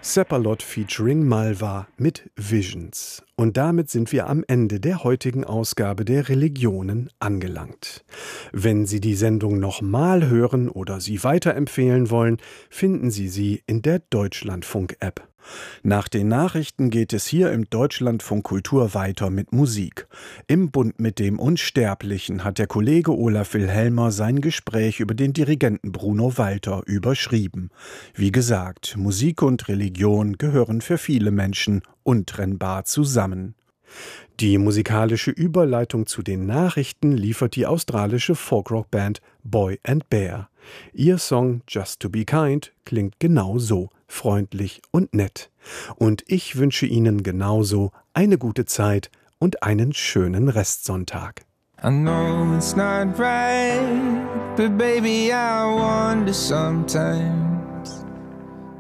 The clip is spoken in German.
Seppalot featuring Malva mit Visions. Und damit sind wir am Ende der heutigen Ausgabe der Religionen angelangt. Wenn Sie die Sendung nochmal hören oder sie weiterempfehlen wollen, finden Sie sie in der Deutschlandfunk-App. Nach den Nachrichten geht es hier im Deutschlandfunk Kultur weiter mit Musik. Im Bund mit dem Unsterblichen hat der Kollege Olaf Wilhelmer sein Gespräch über den Dirigenten Bruno Walter überschrieben. Wie gesagt, Musik und Religion gehören für viele Menschen untrennbar zusammen. Die musikalische Überleitung zu den Nachrichten liefert die australische Folkrock-Band Boy and Bear. Ihr Song Just to Be Kind klingt genau so, freundlich und nett. Und ich wünsche Ihnen genauso eine gute Zeit und einen schönen Restsonntag. I know it's not right, but baby I wonder sometimes